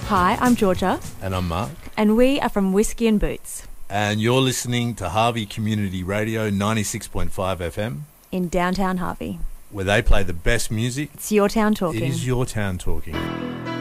Hi, I'm Georgia. And I'm Mark. And we are from Whiskey and Boots. And you're listening to Harvey Community Radio 96.5 FM. In downtown Harvey. Where they play the best music. It's your town talking. It is your town talking.